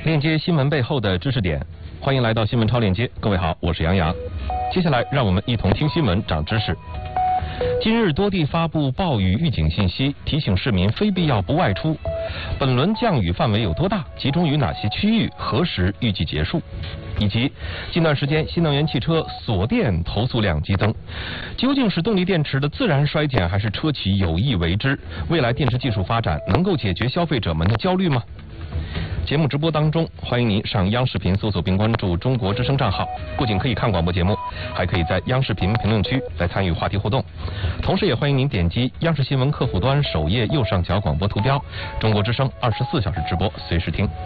链接新闻背后的知识点，欢迎来到新闻超链接。各位好，我是杨洋。接下来让我们一同听新闻长知识。今日多地发布暴雨预警信息，提醒市民非必要不外出。本轮降雨范围有多大？集中于哪些区域？何时预计结束？以及近段时间新能源汽车锁电投诉量激增，究竟是动力电池的自然衰减，还是车企有意为之？未来电池技术发展能够解决消费者们的焦虑吗？节目直播当中，欢迎您上央视频搜索并关注中国之声账号，不仅可以看广播节目，还可以在央视频评论区来参与话题互动。同时也欢迎您点击央视新闻客户端首页右上角广播图标，中国之声24小时直播，随时听。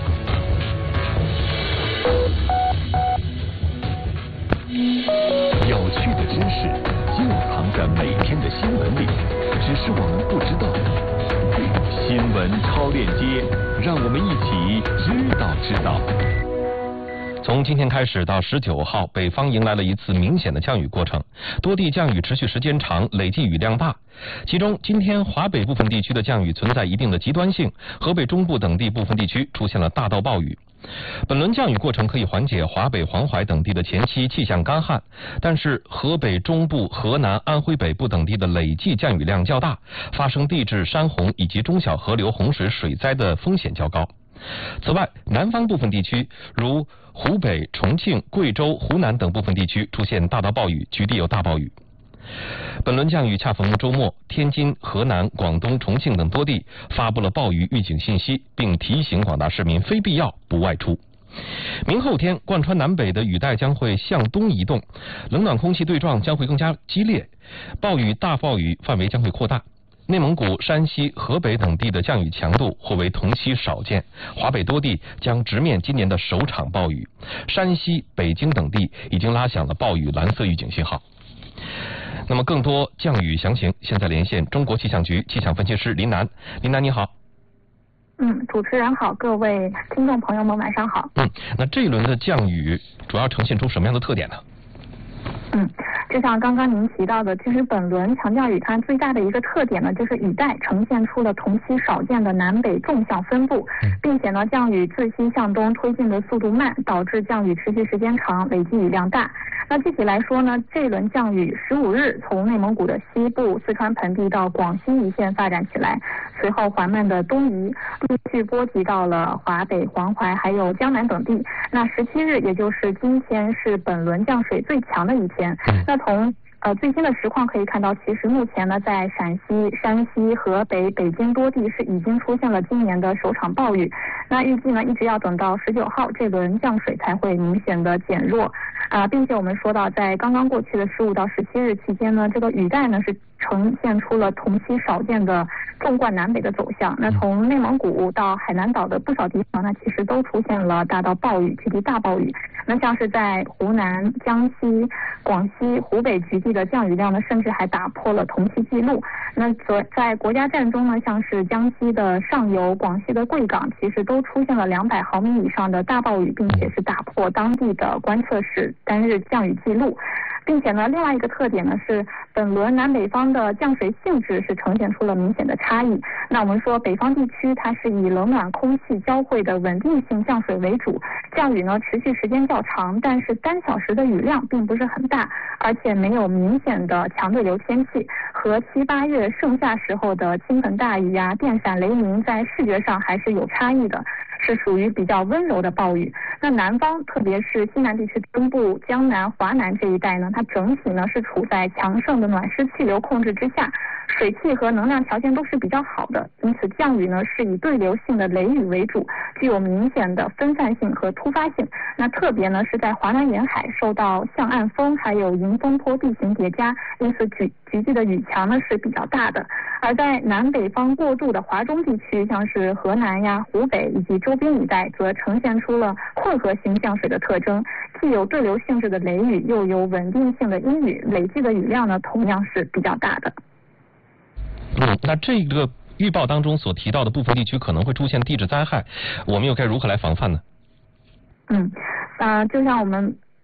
有趣的知识就藏在每天的新闻里，只是我们不知道。新闻超链接，让我们一起知道。 从今天开始到19号，北方迎来了一次明显的降雨过程，多地降雨持续时间长，累计雨量大。其中，今天华北部分地区的降雨存在一定的极端性，河北中部等地部分地区出现了大到暴雨。本轮降雨过程可以缓解华北、黄淮等地的前期气象干旱，但是河北中部、河南、安徽北部等地的累计降雨量较大，发生地质、山洪以及中小河流洪水水灾的风险较高。此外，南方部分地区如湖北、重庆、贵州、湖南等部分地区出现大到暴雨，局地有大暴雨。本轮降雨恰逢周末，天津、河南、广东、重庆等多地发布了暴雨预警信息，并提醒广大市民非必要不外出。明后天，贯穿南北的雨带将会向东移动，冷暖空气对撞将会更加激烈，大暴雨范围将会扩大。内蒙古、山西、河北等地的降雨强度或为同期少见，华北多地将直面今年的首场暴雨，山西、北京等地已经拉响了暴雨蓝色预警信号。那么更多降雨详情，现在连线中国气象局气象分析师林楠。林楠你好。 主持人好，各位听众朋友们晚上好。 那这一轮的降雨主要呈现出什么样的特点呢？ 就像刚刚您提到的，其实本轮强降雨它最大的一个特点呢，就是雨带呈现出了同期少见的南北纵向分布，并且呢，降雨自西向东推进的速度慢，导致降雨持续时间长，累计雨量大。那具体来说呢，这一轮降雨15日从内蒙古的西部、四川盆地到广西一线发展起来，随后缓慢的东移，陆续波及到了华北、黄淮还有江南等地。那17日，也就是今天，是本轮降水最强的一天。那从最新的实况可以看到，其实目前呢，在陕西、山西、河北、北京多地是已经出现了今年的首场暴雨。那预计呢，一直要等到19号，这轮降水才会明显的减弱。并且我们说到，在刚刚过去的15到17日期间呢，这个雨带呢是呈现出了同期少见的纵贯南北的走向。那从内蒙古到海南岛的不少地方呢，其实都出现了大到暴雨、局地大暴雨。那像是在湖南、江西、广西、湖北局地的降雨量呢，甚至还打破了同期记录。那在国家站中呢，像是江西的上游、广西的贵港，其实都出现了200毫米以上的大暴雨，并且是打破当地的观测史单日降雨记录。并且呢，另外一个特点呢是，本轮南北方的降水性质是呈现出了明显的差异。那我们说，北方地区它是以冷暖空气交汇的稳定性降水为主，降雨呢持续时间较长，但是单小时的雨量并不是很大，而且没有明显的强对流天气，和7、8月盛夏时候的倾盆大雨呀、电闪雷鸣在视觉上还是有差异的，是属于比较温柔的暴雨。那南方，特别是西南地区东部、江南、华南这一带呢，它整体呢是处在强盛的暖湿气流控制之下，水汽和能量条件都是比较好的，因此降雨呢是以对流性的雷雨为主，具有明显的分散性和突发性。那特别呢是在华南沿海受到向岸风还有迎风坡地形叠加，因此局地的雨强呢是比较大的。而在南北方过渡的华中地区，像是河南呀、湖北以及周边一带，则呈现出了混合型降水的特征，既有对流性质的雷雨，又有稳定性的阴雨，累计的雨量呢同样是比较大的。 那这个预报当中所提到的部分地区可能会出现地质灾害，我们又该如何来防范呢？ 就像我们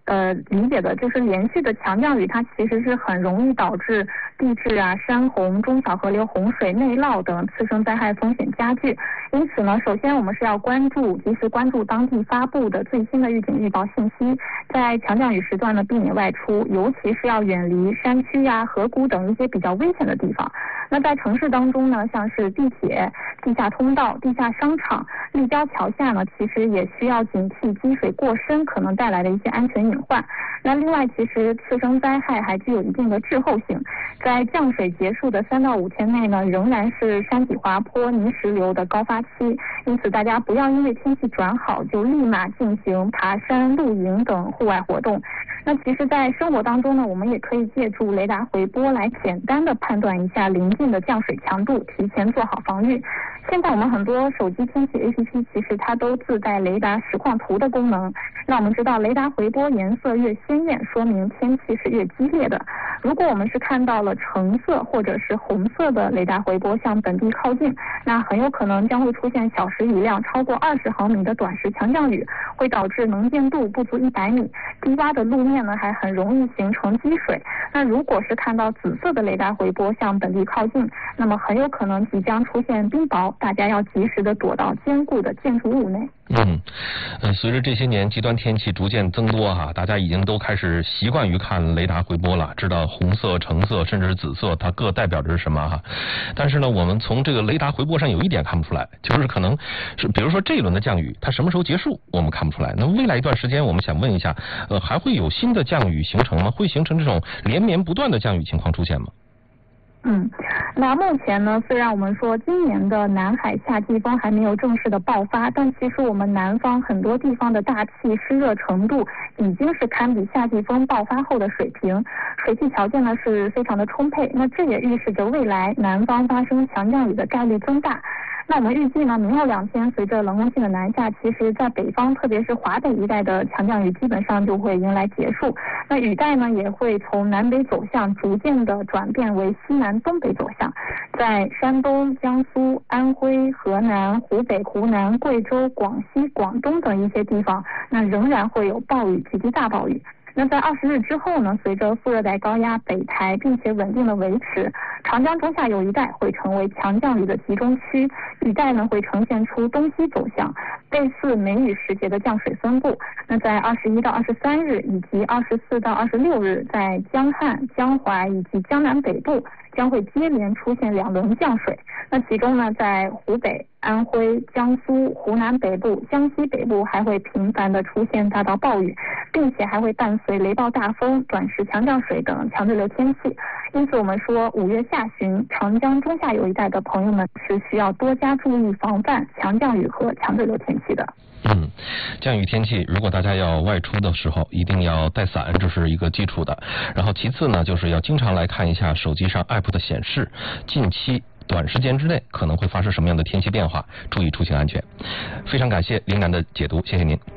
理解的就是连续的强降雨，它其实是很容易导致地质啊、山洪、中小河流洪水、内涝等次生灾害风险加剧。因此呢，首先我们是要及时关注当地发布的最新的预警预报信息，在强降雨时段呢避免外出，尤其是要远离山区啊、河谷等一些比较危险的地方。那在城市当中呢，像是地铁、地下通道、地下商场、立交桥下呢，其实也需要警惕积水过深可能带来的一些安全隐患。那另外，其实次生灾害还具有一定的滞后性，在降水结束的3到5天内呢，仍然是山体滑坡、泥石流的高发期，因此大家不要因为天气转好就立马进行爬山、露营等户外活动。那其实在生活当中呢，我们也可以借助雷达回波来简单的判断一下临近的降水强度，提前做好防御。现在我们很多手机天气 APP 其实它都自带雷达实况图的功能。那我们知道雷达回波颜色越鲜艳，说明天气是越激烈的。如果我们是看到了橙色或者是红色的雷达回波向本地靠近，那很有可能将会出现小时雨量超过20毫米的短时强降雨，会导致能见度不足100米，低洼的路面呢还很容易形成积水。那如果是看到紫色的雷达回波向本地靠近，那么很有可能即将出现冰雹，大家要及时的躲到坚固的建筑物内。 随着这些年极端天气逐渐增多大家已经都开始习惯于看雷达回波了，知道红色、橙色甚至是紫色它各代表着是什么但是呢，我们从这个雷达回波上有一点看不出来，就是可能是比如说这一轮的降雨它什么时候结束我们看不出来。那未来一段时间我们想问一下，还会有新的降雨形成吗？会形成这种连绵不断的降雨情况出现吗？ 那目前呢，虽然我们说今年的南海夏季风还没有正式的爆发，但其实我们南方很多地方的大气湿热程度已经是堪比夏季风爆发后的水平，水汽条件呢是非常的充沛。那这也预示着未来南方发生强降雨的概率增大。那我们预计呢，明后2天随着冷空气的南下，其实在北方特别是华北一带的强降雨基本上就会迎来结束。那雨带呢也会从南北走向逐渐的转变为西南东北走向，在山东、江苏、安徽、河南、湖北、湖南、贵州、广西、广东等一些地方，那仍然会有暴雨及大暴雨。那在20日之后呢，随着副热带高压北抬并且稳定的维持，长江中下游一带会成为强降雨的集中区，雨带呢会呈现出东西走向，类似梅雨时节的降水分布。那在21到23日以及24到26日，在江汉、江淮以及江南北部将会接连出现2轮降水。那其中呢，在湖北、安徽、江苏、湖南北部、江西北部还会频繁的出现大到暴雨，并且还会伴随雷暴大风、短时强降水等强对流天气。因此我们说5月下旬长江中下游一带的朋友们是需要多加注意防范强降雨和强对流天气的。 降雨天气如果大家要外出的时候一定要带伞，这是一个基础的。然后其次呢，就是要经常来看一下手机上 APP 的显示，近期短时间之内可能会发生什么样的天气变化，注意出行安全。非常感谢林楠的解读，谢谢您。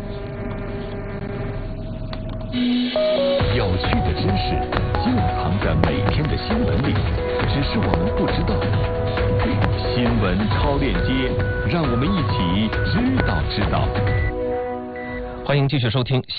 有趣的知识就藏在每天的新闻里，只是我们不知道。新闻超链接，让我们一起知道。 欢迎继续收听